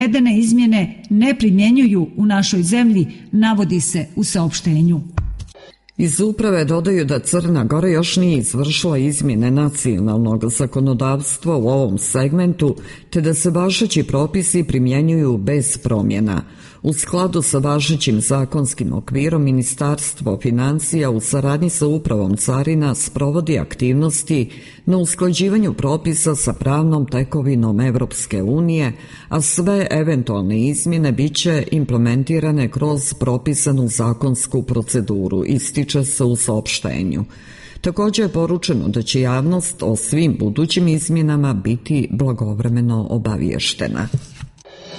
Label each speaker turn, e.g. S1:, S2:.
S1: Navedene izmjene ne primjenjuju u našoj zemlji, navodi se u saopštenju.
S2: Iz uprave dodaju da Crna Gora još nije izvršila izmjene nacionalnog zakonodavstva u ovom segmentu, te da se važeći propisi primjenjuju bez promjena. U skladu sa važećim zakonskim okvirom, Ministarstvo financija u saradnji sa Upravom carina sprovodi aktivnosti na usklađivanju propisa sa pravnom tekovinom Evropske unije, a sve eventualne izmjene biće implementirane kroz propisanu zakonsku proceduru, ističe se u saopštenju. Također je poručeno da će javnost o svim budućim izmjenama biti blagovremeno obavještena.